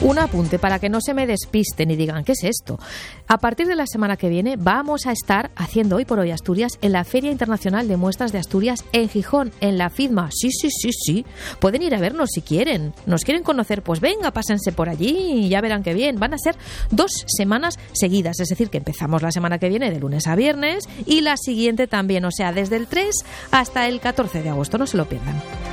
Un apunte para que no se me despisten y digan, ¿qué es esto? A partir de la semana que viene vamos a estar haciendo Hoy por Hoy Asturias en la Feria Internacional de Muestras de Asturias en Gijón, en la FIDMA. Sí. Pueden ir a vernos si quieren. ¿Nos quieren conocer? Pues venga, pásense por allí y ya verán qué bien. Van a ser 2 semanas seguidas, es decir, que empezamos la semana que viene de lunes a viernes y la siguiente también, o sea, desde el 3 hasta el 14 de agosto. No se lo pierdan.